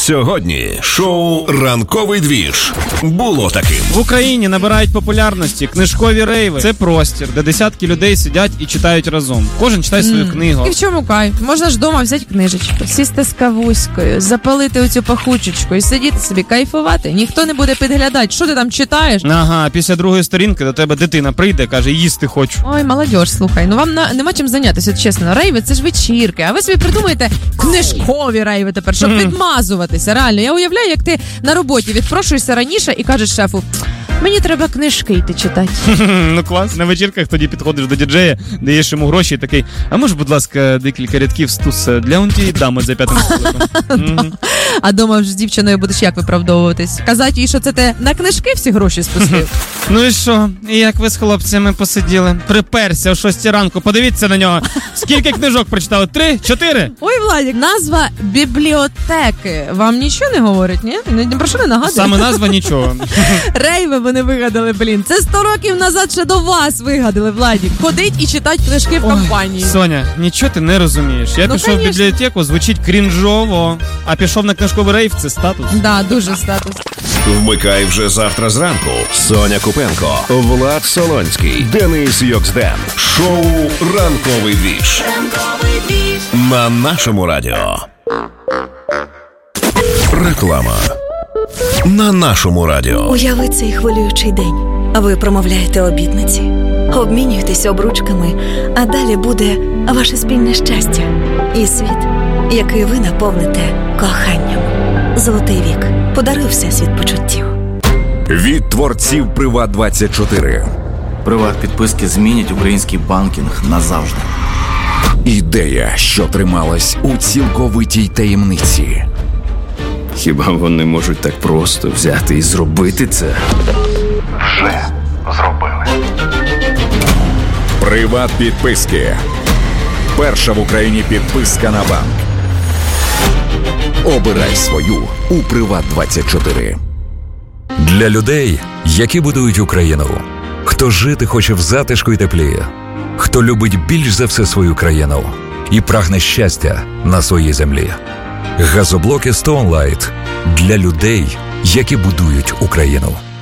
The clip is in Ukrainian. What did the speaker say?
Сьогодні шоу «Ранковий двіж» було таким. В Україні набирають популярності книжкові рейви. Це простір, де десятки людей сидять і читають разом. Кожен читає свою книгу. І в чому кайф? Можна ж вдома взяти книжечку, сісти з кавуською, запалити оцю пахучечку і сидіти собі, кайфувати. Ніхто не буде підглядати, що ти там читаєш. Ага, після другої сторінки до тебе дитина прийде, каже, їсти хочу. Ой, молодь, слухай, ну вам нема чим зайнятися, от чесно. Рейви – це ж вечірки, а ви собі придумаєте книжкові рейви тепер, щоб відмазуватися. Реально, я уявляю, як ти на роботі відпрошуєшся раніше і кажеш шефу: мені треба книжки йти читати. Ну клас. На вечірках тоді підходиш до діджея, даєш йому гроші і такий: а може, будь ласка, декілька рядків з туса для унтієї дами за 5 столиком. А дома вже з дівчиною будеш як виправдовуватись? Казати їй, що це ти на книжки всі гроші спустив? Ну і що? І як ви з хлопцями посиділи? Приперся о 6 ранку, подивіться на нього. Скільки книжок прочитали? 3? 4? Ой, Владик, назва бібліотеки вам нічого не говорить, ні? Ні про що не нагадує? Саме назва нічого. Рейви вони вигадали, блін. Це 100 років назад ще до вас вигадали, Владик. Ходить і читати книжки в компанії. Соня, нічого ти не розумієш. Я пішов в бібліотеку, звучить крінжово. А пішов на книжковий рейв – це статус. Да, дуже статус. Вмикай вже завтра зранку. Соня Купенко, Влад Солонський, Денис Йоксден. Шоу «Ранковий двіж» на нашому радіо. Реклама на нашому радіо. Уяви цей хвилюючий день. Ви промовляєте обітниці, обмінюєтесь обручками, а далі буде ваше спільне щастя і світ, який ви наповните коханням. Золотий вік. Подаруй всесвіт почуттів. Від творців Приват24. Приват-підписки змінять український банкінг назавжди. Ідея, що трималась у цілковитій таємниці. Хіба вони можуть так просто взяти і зробити це? Вже зробили. Приват-підписки. Перша в Україні підписка на банк. Обирай свою у Приват24. Для людей, які будують Україну. Хто жити хоче в затишку і теплі. Хто любить більш за все свою країну і прагне щастя на своїй землі. Газоблоки Stone Light для людей, які будують Україну.